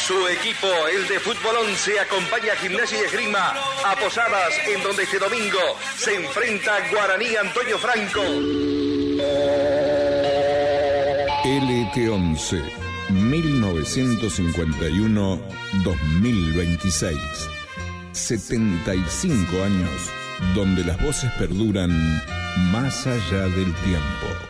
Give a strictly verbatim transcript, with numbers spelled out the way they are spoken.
Su equipo, el de Fútbol once, acompaña a Gimnasia y Esgrima a Posadas, en donde este domingo se enfrenta Guaraní Antonio Franco. L T once, mil novecientos cincuenta y uno a dos mil veintiséis. setenta y cinco años donde las voces perduran más allá del tiempo.